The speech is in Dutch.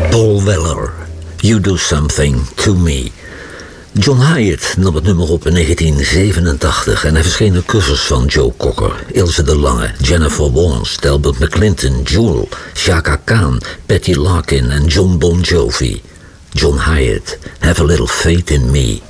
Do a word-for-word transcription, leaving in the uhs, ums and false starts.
Paul Weller, You Do Something To Me. John Hyatt nam het nummer op in negentien zevenentachtig en hij verscheen de covers van Joe Cocker, Ilse de Lange, Jennifer Warnes, Delbert McClinton, Jewel, Chaka Khan, Patty Larkin en John Bon Jovi. John Hyatt, Have a Little Faith in Me.